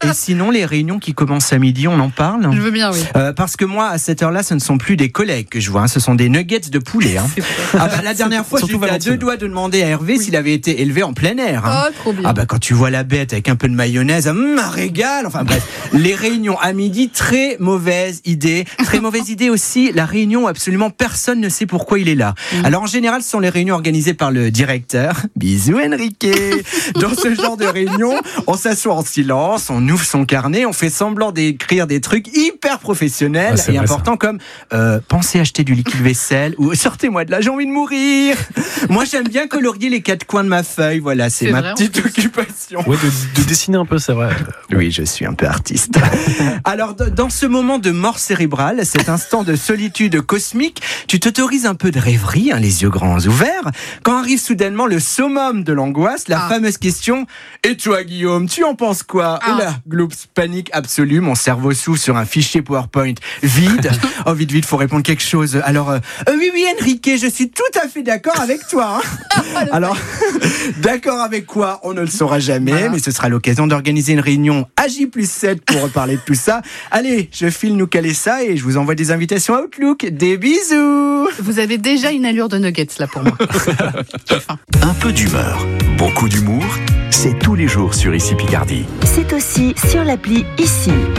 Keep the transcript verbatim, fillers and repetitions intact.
Et sinon, les réunions qui commencent à midi, on en parle ? Je veux bien, oui. Euh, parce que moi, à cette heure-là, ce ne sont plus des collègues que je vois, hein, ce sont des nuggets de poulet. Hein. Ah bah, la dernière fois, j'étais à deux doigts de demander à Hervé oui. s'il avait été élevé en plein air. Hein. Oh, trop bien. Ah bah quand tu vois la bête avec un peu de mayonnaise, hum, un régal. Enfin bref, les réunions à midi, très mauvaise idée. Très mauvaise idée aussi, la réunion où absolument personne ne sait pourquoi il est là. Mmh. Alors en général, ce sont les réunions organisées par le directeur. Bisous Enrique. Dans ce genre de réunion, on s'assoit en silence, on ouvre son carnet, on fait semblant d'écrire des trucs hyper professionnels ah, et importants ça. comme euh, pensez acheter du liquide vaisselle ou sortez-moi de là, j'ai envie de mourir. Moi, j'aime bien colorier les quatre coins de ma feuille. Voilà, c'est, c'est ma vrai, petite occupation. Ouais, de, de dessiner un peu, c'est vrai. Oui, je suis un peu artiste. Alors, dans ce moment de mort cérébrale, cet instant de solitude cosmique, tu t'autorises un peu de rêverie, hein, les yeux grands ouverts, quand arrive soudainement le summum de l'angoisse, la ah. fameuse question « Et toi, Guillaume, tu en penses quoi ?» ah. Oula, gloops, panique absolue, mon cerveau s'ouvre sur un fichier PowerPoint vide. Oh, vite, vite, faut répondre quelque chose. Alors, euh, euh, oui, oui, Enrique, je suis tout à fait d'accord avec toi. Hein. Alors, d'accord avec quoi ? On ne le saura jamais, voilà. mais ce sera l'occasion d'organiser une réunion à J plus sept pour reparler de tout ça. Allez, je file nous caler ça et je vous envoie des invitations à Outlook. Des bisous. Vous avez déjà une allure de nuggets là pour moi. Un peu d'humeur, beaucoup d'humour, c'est tous les jours sur Ici Picardie. C'est aussi sur l'appli Ici.